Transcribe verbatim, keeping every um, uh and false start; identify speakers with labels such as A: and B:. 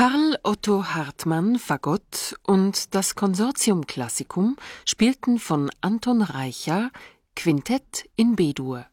A: Karl Otto Hartmann Fagott und das Consortium Classicum spielten von Anton Reicha Quintett in B-Dur.